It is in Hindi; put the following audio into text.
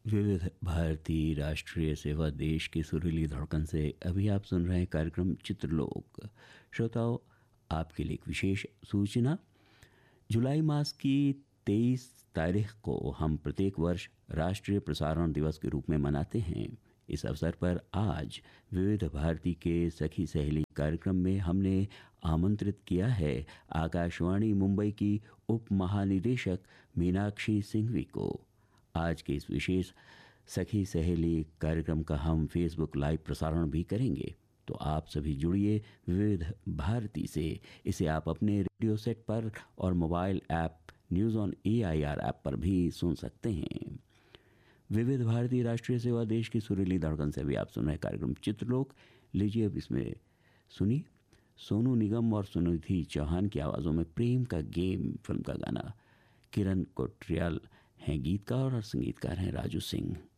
विविध भारती राष्ट्रीय सेवा देश की सुरीली धड़कन से अभी आप सुन रहे हैं कार्यक्रम चित्रलोक। श्रोताओं, आपके लिए एक विशेष सूचना। जुलाई मास की 23 तारीख को हम प्रत्येक वर्ष राष्ट्रीय प्रसारण दिवस के रूप में मनाते हैं। इस अवसर पर आज विविध भारती के सखी सहेली कार्यक्रम में हमने आमंत्रित किया है आकाशवाणी मुंबई की उप महानिदेशक मीनाक्षी सिंघवी को। आज के इस विशेष सखी सहेली कार्यक्रम का हम फेसबुक लाइव प्रसारण भी करेंगे, तो आप सभी जुड़िए विविध भारती से। इसे आप अपने रेडियो सेट पर और mobile app news on AIR app पर भी सुन सकते हैं। विविध भारती राष्ट्रीय सेवा देश की सुरीली धड़कन से भी आप सुन रहे कार्यक्रम चित्रलोक। लीजिए अब इसमें सुनिए सोनू निगम और सुनिधि चौहान की आवाज़ों में प्रेम का गेम फिल्म का गाना। किरण कोट्रियाल हैं गीतकार और संगीतकार हैं राजू सिंह।